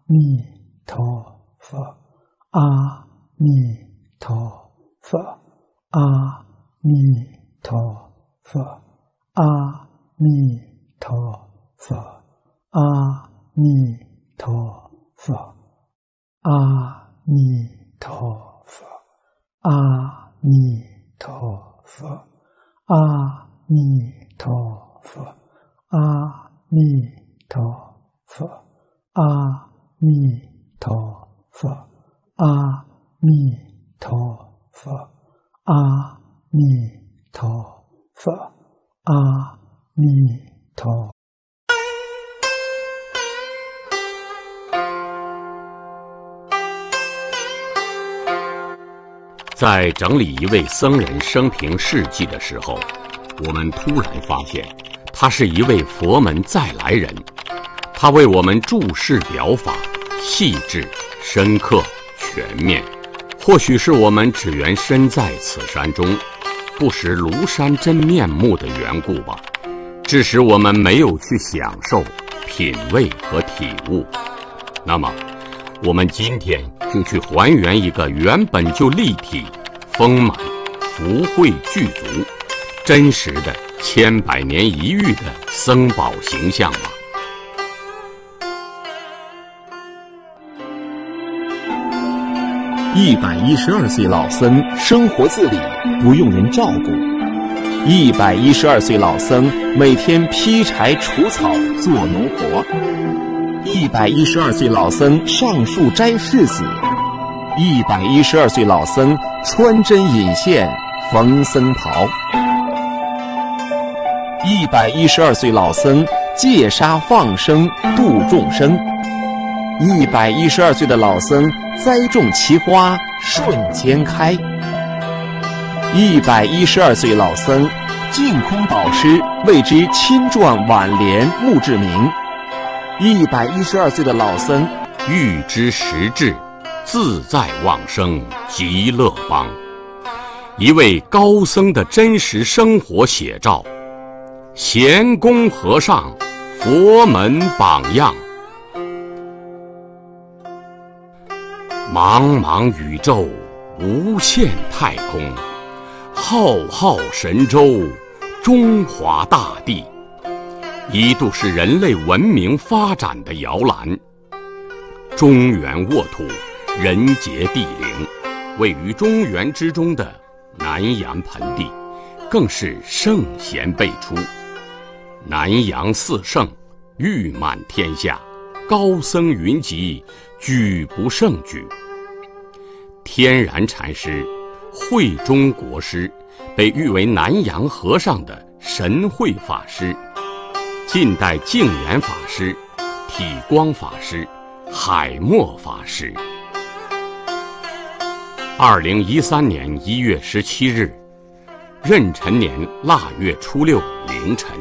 弥陀佛，阿弥陀佛，阿弥陀佛，阿弥陀佛，阿弥陀佛，阿弥陀佛，阿弥陀佛，阿弥陀佛，阿弥陀佛，阿弥陀佛，阿弥陀佛，阿弥陀佛，阿弥陀。 在整理一位僧人生平事迹的时候，我们突然发现，他是一位佛门再来人。他为我们注释表法，细致、深刻、全面。或许是我们只缘身在此山中，不识庐山真面目的缘故吧，致使我们没有去享受、品味和体悟。那么，我们今天就去还原一个原本就立体、丰满、福慧具足、真实的千百年一遇的僧宝形象吧。 112岁老僧生活自理，不用人照顾。112岁老僧每天劈柴除草做农活。112岁老僧上树摘柿子。112岁老僧穿针引线缝僧袍。112岁老僧戒杀放生度众生。112岁的老僧栽种奇花瞬间开。112岁老僧净空导师为之亲撰挽联墓志铭。112岁的老僧欲知实质，自在往生极乐邦。一位高僧的真实生活写照，贤公和尚佛门榜样。茫茫宇宙，无限太空，浩浩神州，中华大地，一度是人类文明发展的摇篮。中原沃土，人杰地灵，位于中原之中的南阳盆地，更是圣贤辈出。南阳四圣，誉满天下，高僧云集，举不胜举。天然禅师、慧中国师，被誉为南洋和尚的神会法师，近代净言法师、体光法师、海默法师。2013年1月17日，壬辰年腊月初6凌晨，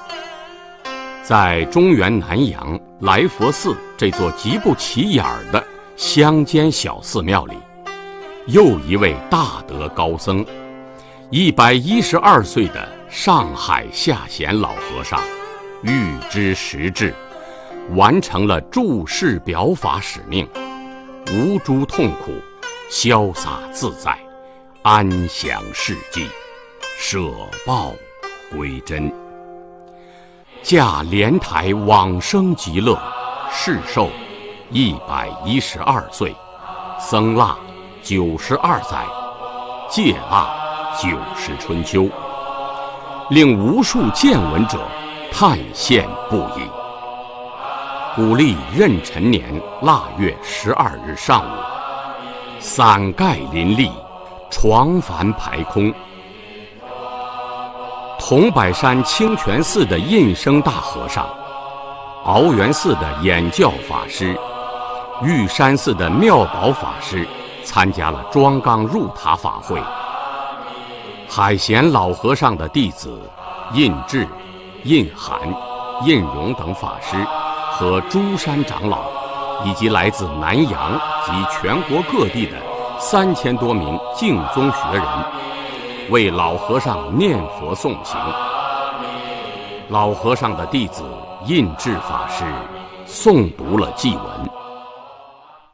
在中原南阳来佛寺这座极不起眼的乡间小寺庙里，又一位大德高僧，112岁的上海下贤老和尚，预知实质，完成了注释表法使命，无诸痛苦，潇洒自在，安详世际，舍报归真。驾莲台往生极乐，世寿112岁，僧腊92载，戒腊90春秋，令无数见闻者叹羡不已。古历壬辰年腊月12日上午，伞盖林立，床幡排空。桐柏山清泉寺的印生大和尚，鳌源寺的演教法师，玉山寺的妙宝法师参加了庄纲入塔法会。海贤老和尚的弟子印智、印涵、印荣等法师和诸山长老，以及来自南洋及全国各地的3000多名净宗学人，为老和尚念佛诵行。老和尚的弟子印智法师诵读了祭文，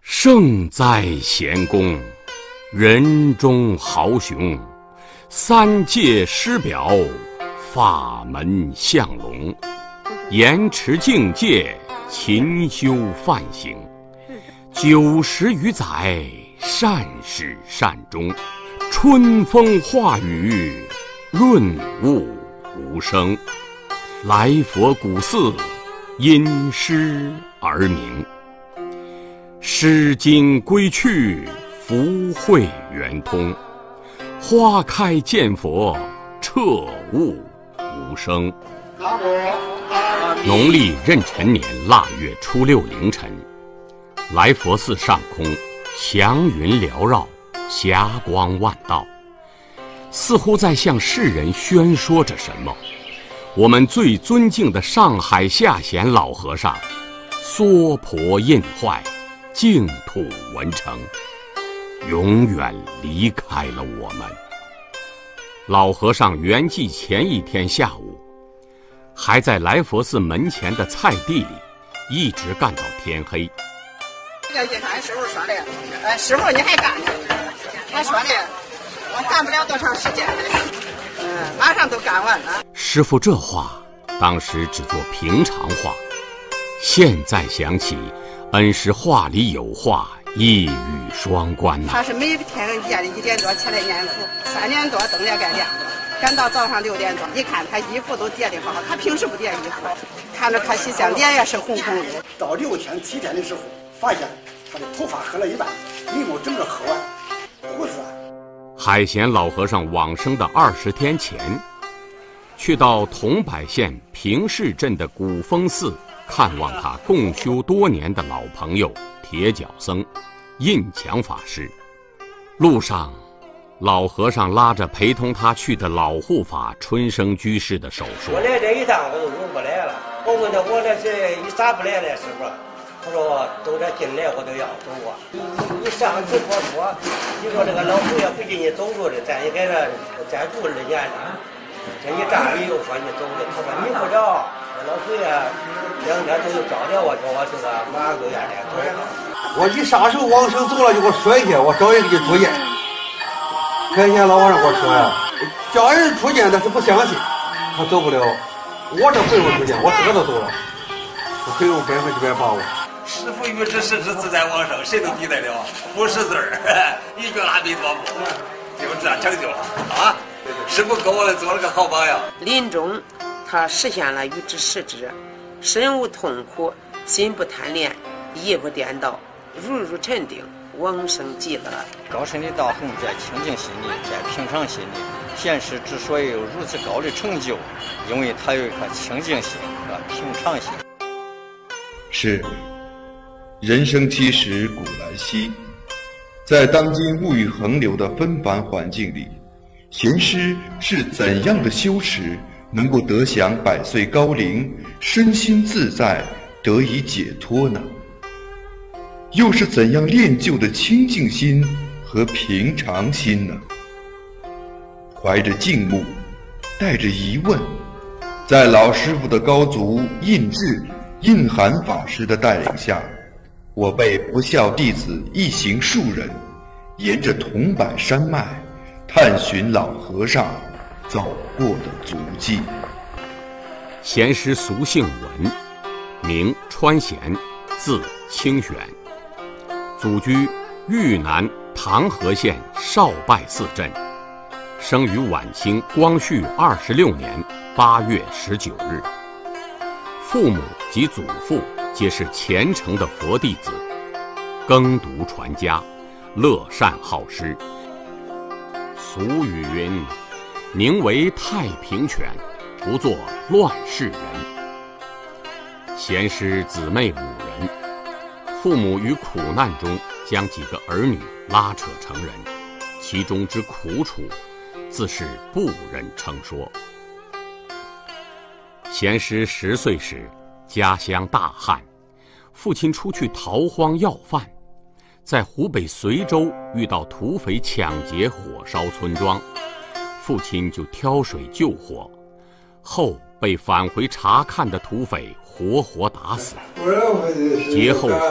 圣哉贤公，人中豪雄，三界师表，法门相龙，严持境界，勤修梵行，90余载，善始善终，春风化雨，润物无声。来佛古寺，因诗而名。诗经归去，福慧圆通。花开见佛，彻悟无声。农历壬辰年腊月初6凌晨，来佛寺上空祥云缭绕，霞光万道，似乎在向世人宣说着什么。我们最尊敬的上海下贤老和尚娑婆印坏，净土文成，永远离开了我们。老和尚圆寂前一天下午，还在来佛寺门前的菜地里一直干到天黑。 这个俺师傅说的，师傅你还干呢？他说的，我干不了多长时间了，马上都干完了。 师傅这话当时只做平常话，现在想起，恩师话里有话，一语双关呐。 他是每天夜里1点多起来念佛，3点多灯也该亮了，赶到早上6点多，一看他衣服都叠得好，他平时不叠衣服，看着他洗相，脸也是红红的。 到6天7天的时候，发现他的头发黑了一半，眉毛整个黑完，胡子。 海贤老和尚往生的20天前，去到桐柏县平市镇的古峰寺看望他共修多年的老朋友铁脚僧印强法师。路上，老和尚拉着陪同他去的老护法春生居士的手说：“ 我来这一趟我都用不来了。我问他我这是你咋不来了，师傅？他说都这进来我都要走啊。你上次说，你说这个老祖爷不给你走路的，咱也给他再住2年了。这一站你又说你走的，他说你不着，老祖爷2天都找着我，叫我这个马上就愿意走。 我一撒手往生走了，就给我摔下，我找人给出见。开前老和尚给我说呀，叫人出见，但是不相信，他走不了。我这不用出见，我自个都走了，我可以用100%把握。 师父于之世之自在往生，谁都抵得了，不识字儿，一句阿弥陀佛，就这样成就了啊！师父给我们做了个好榜样。 临终，他实现了于之实之，身无痛苦，心不贪恋，意不颠倒，如沉定，往生极乐。 高深的道行在清净心里，在平常心里。贤师之所以有如此高的成就，因为他有一颗清净心和平常心。 是，人生其实古来稀，在当今物欲横流的纷繁环境里，贤师是怎样的修持，能够得享100岁高龄，身心自在，得以解脱呢？又是怎样练就的清净心和平常心呢？怀着敬慕，带着疑问，在老师傅的高足印智、印涵法师的带领下，我辈不孝弟子一行数人，沿着桐柏山脉，探寻老和尚走过的足迹。 贤师俗姓文，名川贤，字清玄，祖居豫南唐河县少拜寺镇，生于晚清光绪26年8月19日。父母及祖父皆是虔诚的佛弟子，耕读传家，乐善好施。俗语云：“宁为太平犬，不做乱世人。”贤师姊妹5人，父母于苦难中将几个儿女拉扯成人，其中之苦楚，自是不忍称说。贤师10岁时，家乡大旱，父亲出去逃荒要饭，在湖北随州遇到土匪抢劫火烧村庄，父亲就挑水救火，后被返回查看的土匪活活打死。劫后